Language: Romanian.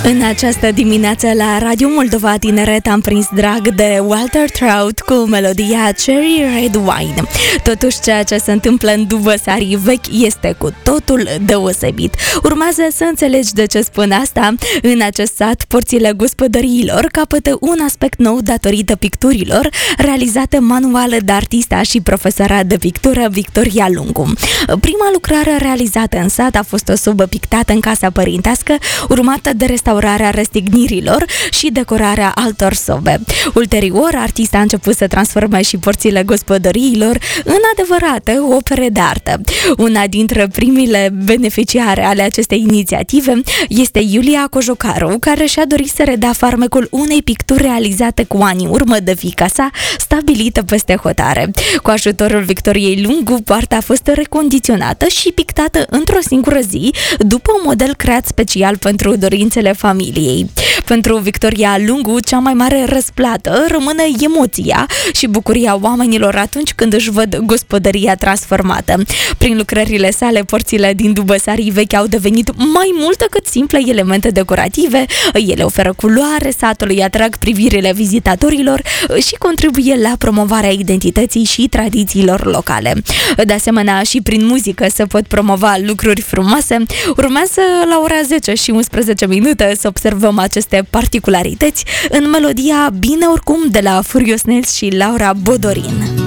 În această dimineață la Radio Moldova Tineret am prins drag de Walter Trout cu melodia Cherry Red Wine. Totuși, ceea ce se întâmplă în Dubăsarii Vechi este cu totul deosebit. Urmează să înțelegi de ce spun asta. În acest sat, porțile gospodăriilor capătă un aspect nou datorită picturilor realizate manual de artista și profesoara de pictură Victoria Lungu. Prima lucrare realizată în sat a fost o sobă pictată în casa părintească, urmată de restaurarea răstignirilor și decorarea altor sobe. Ulterior, artista a început să transforme și porțile gospodăriilor în adevărate opere de artă. Una dintre primele beneficiare ale acestei inițiative este Iulia Cojocaru, care și-a dorit să redea farmecul unei picturi realizate cu ani în urmă de fiica sa, stabilită peste hotare. Cu ajutorul Victoriei Lungu, poarta a fost recondiționată și pictată într-o singură zi, după un model creat special pentru dorințele familiei. Pentru Victoria Lungu, cea mai mare răsplată rămâne emoția și bucuria oamenilor atunci când își văd gospodăria transformată. Prin lucrările sale, porțile din Dubăsarii Vechi au devenit mai mult decât simple elemente decorative. Ele oferă culoare satului, atrag privirile vizitatorilor și contribuie la promovarea identității și tradițiilor locale. De asemenea, și prin muzică se pot promova lucruri frumoase. Urmează la ora 10 și 11 minute să observăm aceste particularități în melodia Bine oricum de la Furious Nails și Laura Bodorin.